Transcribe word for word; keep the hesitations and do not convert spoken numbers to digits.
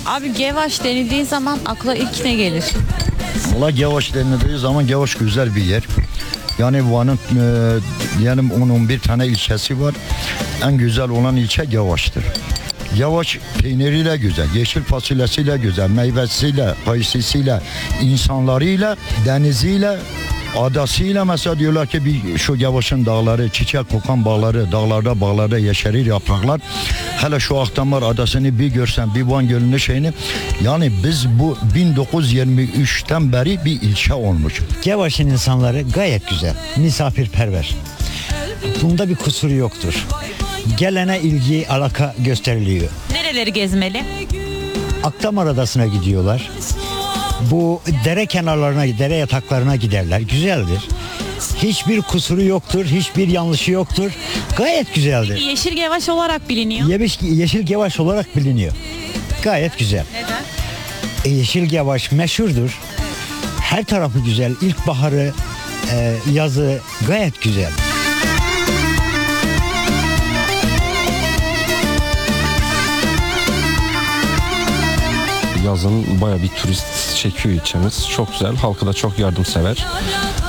Abi Gevaş denildiği zaman akla ilk ne gelir? Valla Gevaş denildiği zaman Gevaş güzel bir yer. Yani Van'ın e, diyelim on on bir tane ilçesi var. En güzel olan ilçe Gevaş'tır. Gevaş peyniriyle güzel, yeşil fasulyesiyle güzel, meyvesiyle, kayısısıyla, insanlarıyla, deniziyle, adasıyla. Mesela diyorlar ki bir şu Gevaş'ın dağları, çiçek kokan bağları, dağlarda bağlarda yeşerir yapraklar. Hele şu Akdamar adasını bir görsen, bir Van Gölü'nün şeyini, yani biz bu bin dokuz yüz yirmi üçten beri bir ilçe olmuş. Gevaş'ın insanları gayet güzel, misafirperver. Bunda bir kusuru yoktur. Gelene ilgi, alaka gösteriliyor. Nereleri gezmeli? Akdamar Adası'na gidiyorlar. Bu dere kenarlarına, dere yataklarına giderler. Güzeldir. Hiçbir kusuru yoktur, hiçbir yanlışı yoktur. Gayet güzeldir. Yeşil Gevaş olarak biliniyor. Yemiş, Yeşil Gevaş olarak biliniyor. Gayet güzel. Neden? E, Yeşil Gevaş meşhurdur. Her tarafı güzel. İlkbaharı, e, yazı gayet güzel. Yazın baya bir turist çekiyor ilçemiz. Çok güzel. Halkı da çok yardımsever.